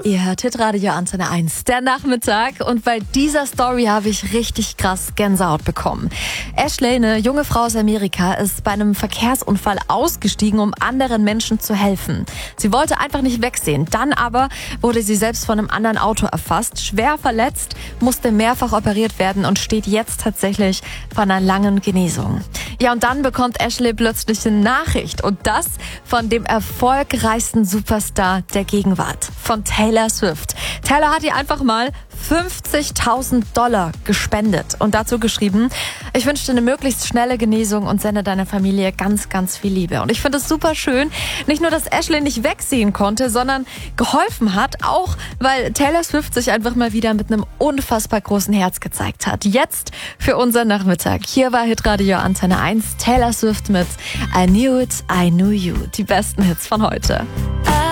Ihr hört Hitradio Antenne 1, der Nachmittag. Und bei dieser Story habe ich richtig krass Gänsehaut bekommen. Ashley, eine junge Frau aus Amerika, ist bei einem Verkehrsunfall ausgestiegen, um anderen Menschen zu helfen. Sie wollte einfach nicht wegsehen. Dann aber wurde sie selbst von einem anderen Auto erfasst, schwer verletzt, musste mehrfach operiert werden und steht jetzt tatsächlich vor einer langen Genesung. Ja, und dann bekommt Ashley plötzlich eine Nachricht. Und das von dem erfolgreichsten Superstar der Gegenwart, von Taylor Swift. Taylor hat ihr einfach mal $50.000 gespendet und dazu geschrieben: Ich wünsche dir eine möglichst schnelle Genesung und sende deiner Familie ganz, ganz viel Liebe. Und ich finde es super schön, nicht nur, dass Ashley nicht wegsehen konnte, sondern geholfen hat, auch weil Taylor Swift sich einfach mal wieder mit einem unfassbar großen Herz gezeigt hat. Jetzt für unseren Nachmittag. Hier war Hitradio Antenne 1, Taylor Swift mit I Knew It, I Knew You. Die besten Hits von heute.